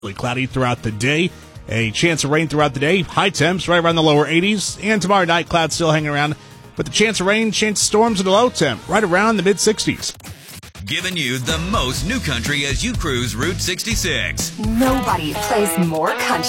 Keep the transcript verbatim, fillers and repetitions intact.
Cloudy throughout the day. A chance of rain throughout the day. High temps right around the lower eighties. And tomorrow night, clouds still hanging around. But the chance of rain, chance of storms in the low temp, right around the mid-sixties. Giving you the most new country as you cruise Route sixty-six. Nobody plays more country.